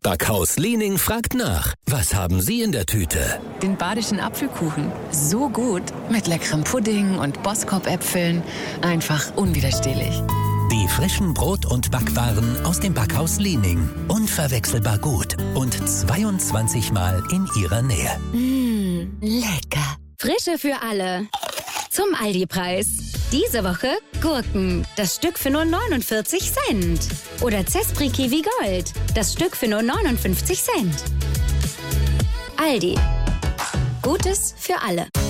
Backhaus Liening fragt nach. Was haben Sie in der Tüte? Den badischen Apfelkuchen. So gut. Mit leckerem Pudding und Boskop-Äpfeln. Einfach unwiderstehlich. Die frischen Brot- und Backwaren aus dem Backhaus Liening. Unverwechselbar gut und 22 Mal in Ihrer Nähe. Lecker. Frische für alle. Zum Aldi-Preis. Diese Woche Gurken. Das Stück für nur 49 Cent. Oder Zespri Kiwi Gold. Das Stück für nur 59 Cent. Aldi. Gutes für alle.